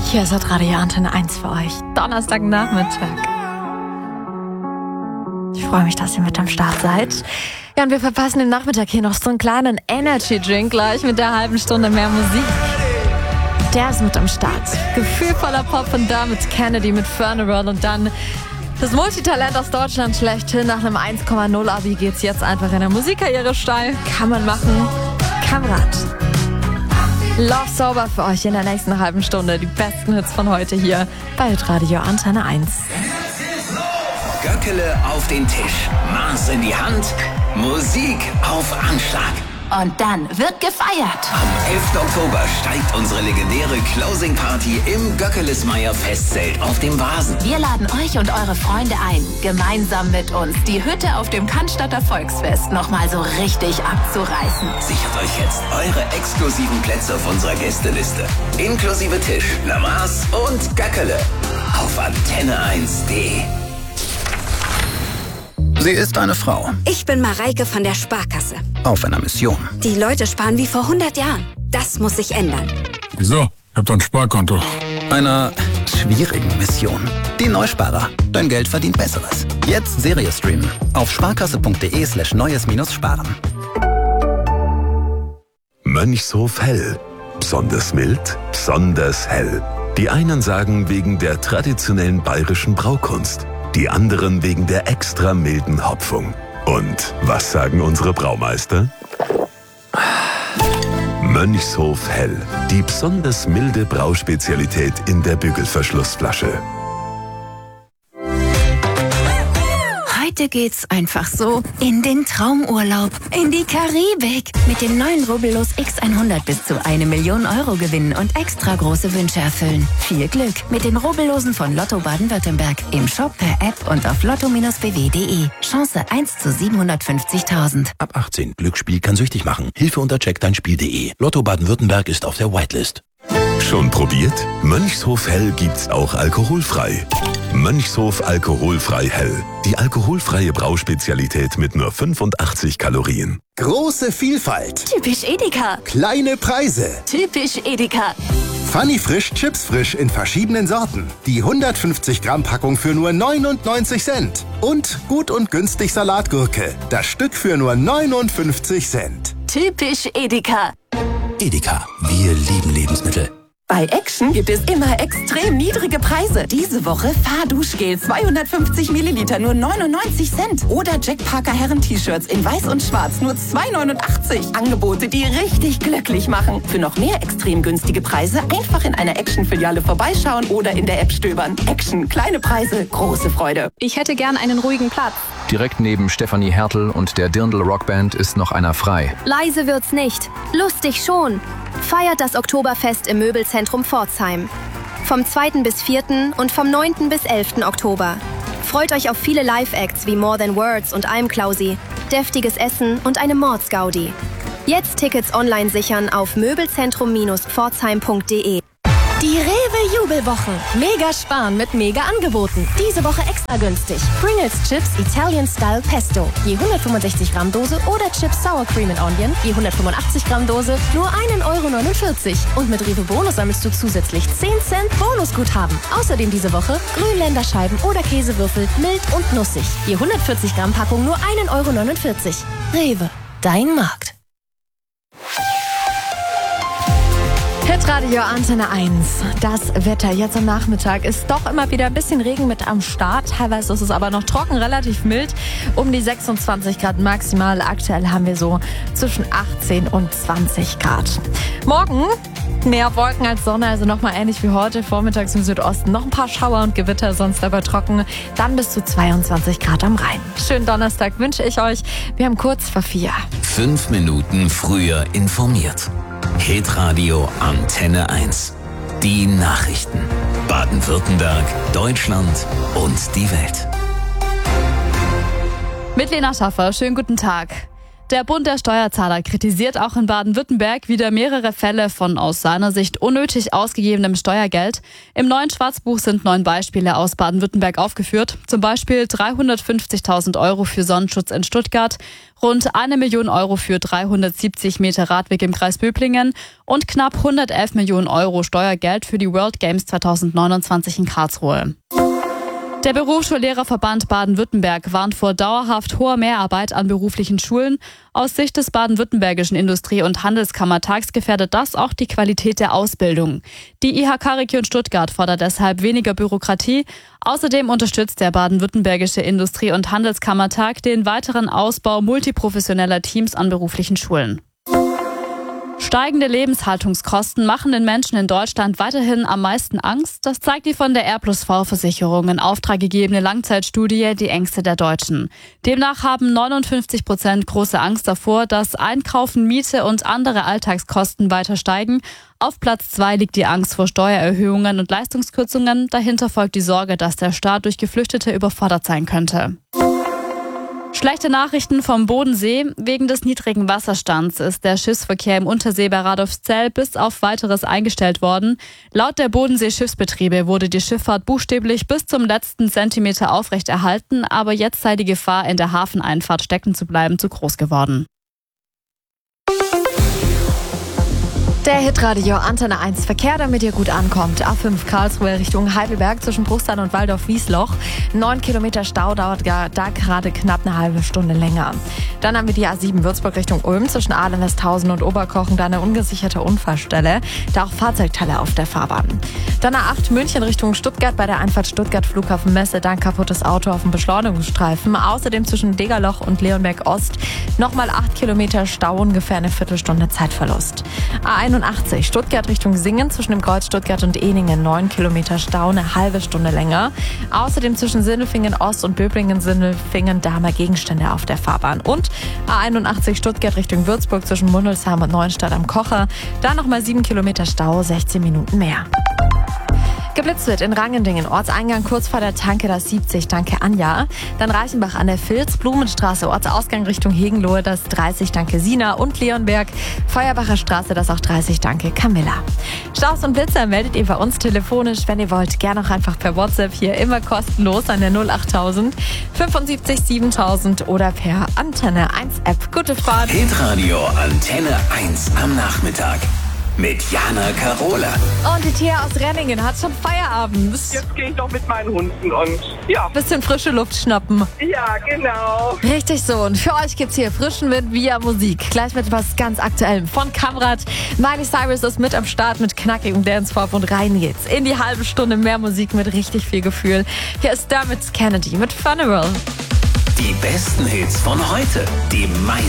Hier ist Radio Antenne 1 für euch. Donnerstagnachmittag. Ich freue mich, dass ihr mit am Start seid. Ja, und wir verpassen den Nachmittag hier noch so einen kleinen Energy-Drink gleich mit der halben Stunde mehr Musik. Der ist mit am Start. Gefühlvoller Pop von Dermot Kennedy mit Funeral und dann das Multitalent aus Deutschland schlechthin. Nach einem 1,0 Abi geht's jetzt einfach in der Musikkarriere steil. Kann man machen. Kamerad. Love Sober für euch in der nächsten halben Stunde. Die besten Hits von heute hier bei Radio Antenne 1. Göckele auf den Tisch, Maß in die Hand, Musik auf Anschlag. Und dann wird gefeiert. Am 11. Oktober steigt unsere legendäre Closing Party im Göckelesmeyer Festzelt auf dem Vasen. Wir laden euch und eure Freunde ein, gemeinsam mit uns die Hütte auf dem Cannstatter Volksfest nochmal so richtig abzureißen. Sichert euch jetzt eure exklusiven Plätze auf unserer Gästeliste. Inklusive Tisch, Lamaß und Göckele auf antenne1.de. Sie ist eine Frau. Ich bin Mareike von der Sparkasse. Auf einer Mission. Die Leute sparen wie vor 100 Jahren. Das muss sich ändern. Wieso? Ich hab doch ein Sparkonto. Einer schwierigen Mission. Die Neusparer. Dein Geld verdient Besseres. Jetzt Serie streamen. Auf sparkasse.de/neues-sparen. Mönchshof Hell. Besonders mild, besonders hell. Die einen sagen wegen der traditionellen bayerischen Braukunst. Die anderen wegen der extra milden Hopfung. Und was sagen unsere Braumeister? Mönchshof Hell. Die besonders milde Brauspezialität in der Bügelverschlussflasche. Heute geht's einfach so in den Traumurlaub, in die Karibik. Mit dem neuen Rubbellos X100 bis zu 1 Million Euro gewinnen und extra große Wünsche erfüllen. Viel Glück mit den Rubbellosen von Lotto Baden-Württemberg. Im Shop, per App und auf lotto-bw.de. Chance 1 zu 750.000. Ab 18. Glücksspiel kann süchtig machen. Hilfe unter checkdeinspiel.de. Lotto Baden-Württemberg ist auf der Whitelist. Schon probiert? Mönchshof Hell gibt's auch alkoholfrei. Mönchshof alkoholfrei Hell. Die alkoholfreie Brauspezialität mit nur 85 Kalorien. Große Vielfalt. Typisch Edeka. Kleine Preise. Typisch Edeka. Funny Frisch Chips Frisch in verschiedenen Sorten. Die 150 Gramm Packung für nur 99 Cent. Und gut und günstig Salatgurke. Das Stück für nur 59 Cent. Typisch Edeka. Edeka. Wir lieben Lebensmittel. Bei Action gibt es immer extrem niedrige Preise. Diese Woche Fahrduschgel 250 Milliliter nur 99 Cent. Oder Jack Parker Herren-T-Shirts in weiß und schwarz nur 2,89. Angebote, die richtig glücklich machen. Für noch mehr extrem günstige Preise einfach in einer Action-Filiale vorbeischauen oder in der App stöbern. Action, kleine Preise, große Freude. Ich hätte gern einen ruhigen Platz. Direkt neben Stefanie Hertel und der Dirndl Rockband ist noch einer frei. Leise wird's nicht. Lustig schon. Feiert das Oktoberfest im Möbelzentrum Pforzheim. Vom 2. bis 4. und vom 9. bis 11. Oktober. Freut euch auf viele Live-Acts wie More Than Words und Almklausi, deftiges Essen und eine Mordsgaudi. Jetzt Tickets online sichern auf möbelzentrum-pforzheim.de. Die Rewe-Jubelwochen. Mega sparen mit mega Angeboten. Diese Woche extra günstig. Pringles Chips Italian Style Pesto. Je 165 Gramm Dose oder Chips Sour Cream and Onion. Je 185 Gramm Dose nur 1,49 Euro. Und mit Rewe Bonus sammelst du zusätzlich 10 Cent Bonusguthaben. Außerdem diese Woche Grünländerscheiben oder Käsewürfel mild und nussig. Je 140 Gramm Packung nur 1,49 Euro. Rewe. Dein Markt. Hitradio Antenne 1. Das Wetter jetzt am Nachmittag ist doch immer wieder ein bisschen Regen mit am Start. Teilweise ist es aber noch trocken, relativ mild. Um die 26 Grad maximal. Aktuell haben wir so zwischen 18 und 20 Grad. Morgen mehr Wolken als Sonne, also nochmal ähnlich wie heute. Vormittags im Südosten noch ein paar Schauer und Gewitter, sonst aber trocken. Dann bis zu 22 Grad am Rhein. Schönen Donnerstag wünsche ich euch. Wir haben kurz vor 4. 5 Minuten früher informiert. Hitradio Antenne 1. Die Nachrichten. Baden-Württemberg, Deutschland und die Welt. Mit Lena Schaffer, schönen guten Tag. Der Bund der Steuerzahler kritisiert auch in Baden-Württemberg wieder mehrere Fälle von aus seiner Sicht unnötig ausgegebenem Steuergeld. Im neuen Schwarzbuch sind 9 Beispiele aus Baden-Württemberg aufgeführt. Zum Beispiel 350.000 Euro für Sonnenschutz in Stuttgart, rund 1 Million Euro für 370 Meter Radweg im Kreis Böblingen und knapp 111 Millionen Euro Steuergeld für die World Games 2029 in Karlsruhe. Der Berufsschullehrerverband Baden-Württemberg warnt vor dauerhaft hoher Mehrarbeit an beruflichen Schulen. Aus Sicht des baden-württembergischen Industrie- und Handelskammertags gefährdet das auch die Qualität der Ausbildung. Die IHK-Region Stuttgart fordert deshalb weniger Bürokratie. Außerdem unterstützt der baden-württembergische Industrie- und Handelskammertag den weiteren Ausbau multiprofessioneller Teams an beruflichen Schulen. Steigende Lebenshaltungskosten machen den Menschen in Deutschland weiterhin am meisten Angst. Das zeigt die von der R+V-Versicherung in Auftrag gegebene Langzeitstudie Die Ängste der Deutschen. Demnach haben 59% große Angst davor, dass Einkaufen, Miete und andere Alltagskosten weiter steigen. Auf Platz 2 liegt die Angst vor Steuererhöhungen und Leistungskürzungen. Dahinter folgt die Sorge, dass der Staat durch Geflüchtete überfordert sein könnte. Schlechte Nachrichten vom Bodensee. Wegen des niedrigen Wasserstands ist der Schiffsverkehr im Untersee bei Radolfzell bis auf Weiteres eingestellt worden. Laut der Bodensee-Schiffsbetriebe wurde die Schifffahrt buchstäblich bis zum letzten Zentimeter aufrechterhalten, aber jetzt sei die Gefahr, in der Hafeneinfahrt stecken zu bleiben, zu groß geworden. Der Hitradio Antenne 1 Verkehr, damit ihr gut ankommt. A5 Karlsruhe Richtung Heidelberg zwischen Bruchsal und Waldorf-Wiesloch. 9 Kilometer Stau, dauert da gerade knapp eine halbe Stunde länger. Dann haben wir die A7 Würzburg Richtung Ulm zwischen Aalen-Westhausen und Oberkochen. Da eine ungesicherte Unfallstelle. Da auch Fahrzeugteile auf der Fahrbahn. Dann A8 München Richtung Stuttgart bei der Einfahrt Stuttgart Flughafen Messe. Dann kaputtes Auto auf dem Beschleunigungsstreifen. Außerdem zwischen Degerloch und Leonberg Ost. Nochmal 8 Kilometer Stau, ungefähr eine Viertelstunde Zeitverlust. A81 Stuttgart Richtung Singen zwischen dem Kreuz Stuttgart und Ehningen 9 Kilometer Stau, eine halbe Stunde länger. Außerdem zwischen Sindelfingen Ost und Böblingen-Sindelfingen, da haben wir Gegenstände auf der Fahrbahn. Und A81 Stuttgart Richtung Würzburg zwischen Mundelsheim und Neuenstadt am Kocher, da nochmal 7 Kilometer Stau, 16 Minuten mehr. Geblitzt wird in Rangendingen, Ortseingang kurz vor der Tanke, das 70, danke Anja. Dann Reichenbach an der Vilz, Blumenstraße, Ortsausgang Richtung Hegenlohe, das 30, danke Sina. Und Leonberg, Feuerbacher Straße, das auch 30, danke Camilla. Staus und Blitzer meldet ihr bei uns telefonisch, wenn ihr wollt. Gerne auch einfach per WhatsApp hier, immer kostenlos an der 08000 75 7000 oder per Antenne 1 App. Gute Fahrt. Hitradio Antenne 1 am Nachmittag. Mit Jana Carola. Und die Thea aus Renningen hat schon Feierabend. Jetzt gehe ich noch mit meinen Hunden und ja. Bisschen frische Luft schnappen. Ja, genau. Richtig so. Und für euch gibt's hier frischen Wind via Musik. Gleich mit was ganz Aktuellem von Kamrat. Miley Cyrus ist mit am Start mit knackigem Dance-Pop und rein geht's in die halbe Stunde mehr Musik mit richtig viel Gefühl. Hier ist Dermot Kennedy mit Funeral. Die besten Hits von heute. Die meisten